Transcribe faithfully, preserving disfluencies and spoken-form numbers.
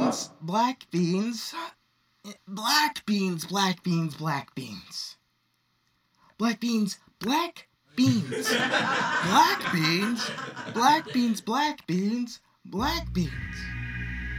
beans, black beans, black beans, black beans, black beans. Black beans, black beans. Black beans, black beans, black beans, black beans.